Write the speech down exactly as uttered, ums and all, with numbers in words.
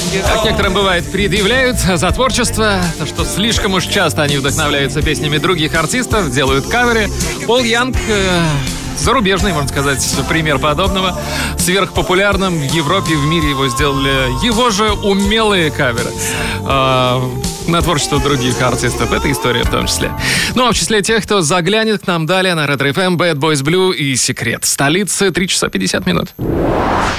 Как некоторым бывает, предъявляют за творчество, то что слишком уж часто они вдохновляются песнями других артистов, делают каверы. Пол Янг, э, зарубежный, можно сказать, пример подобного. Сверхпопулярным в Европе и в мире его сделали его же умелые каверы э, на творчество других артистов. Это история в том числе. Ну а в числе тех, кто заглянет к нам далее на Ретро эф эм, Bad Boys Blue и Секрет. Столицы, три часа пятьдесят минут.